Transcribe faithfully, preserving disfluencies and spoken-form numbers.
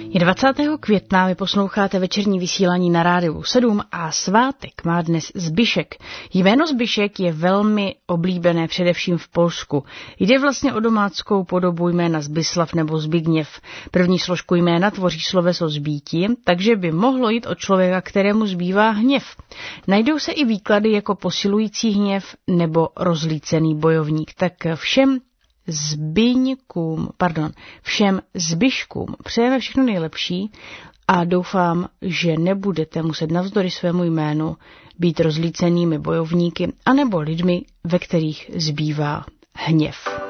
Je dvacátého května, vy posloucháte večerní vysílání na Rádiu sedm a svátek má dnes Zbyšek. Jméno Zbyšek je velmi oblíbené především v Polsku. Jde vlastně o domáckou podobu jména Zbyslav nebo Zbigněv. První složku jména tvoří sloveso zbýti, takže by mohlo jít o člověka, kterému zbývá hněv. Najdou se i výklady jako posilující hněv nebo rozlícený bojovník. Tak všem Zbyňkům, pardon, všem Zbyškům přejeme všechno nejlepší a doufám, že nebudete muset navzdory svému jménu být rozlícenými bojovníky anebo lidmi, ve kterých zbývá hněv.